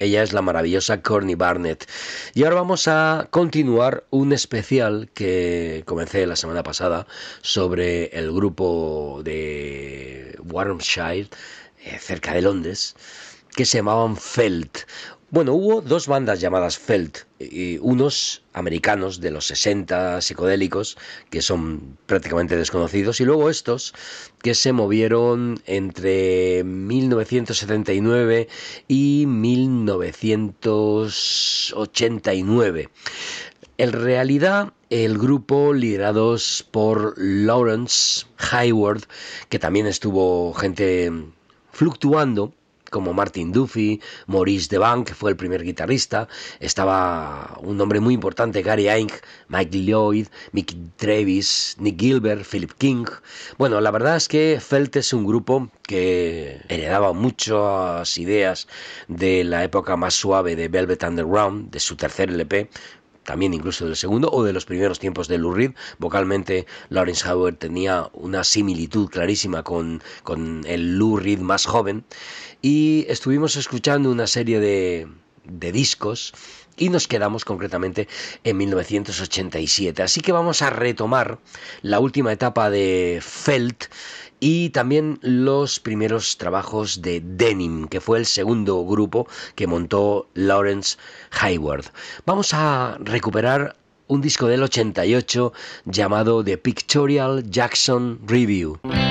Ella es la maravillosa Courtney Barnett. Y ahora vamos a continuar un especial que comencé la semana pasada sobre el grupo de Warwickshire, cerca de Londres, que se llamaban Felt. Bueno, hubo dos bandas llamadas Felt, y unos americanos de los 60 psicodélicos, que son prácticamente desconocidos, y luego estos que se movieron entre 1979 y 1989. En realidad, el grupo liderados por Lawrence Hayward, que también estuvo gente fluctuando, como Martin Duffy, Maurice DeVan, que fue el primer guitarrista, estaba un nombre muy importante, Gary Ink, Mike Lloyd, Mickey Travis, Nick Gilbert, Philip King. Bueno, la verdad es que Felt es un grupo que heredaba muchas ideas de la época más suave de Velvet Underground, de su tercer LP, también incluso del segundo o de los primeros tiempos de Lou Reed. Vocalmente Lawrence Howard tenía una similitud clarísima con el Lou Reed más joven, y estuvimos escuchando una serie de discos y nos quedamos concretamente en 1987. Así que vamos a retomar la última etapa de Felt y también los primeros trabajos de Denim, que fue el segundo grupo que montó Lawrence Hayward. Vamos a recuperar un disco del 88 llamado The Pictorial Jackson Review.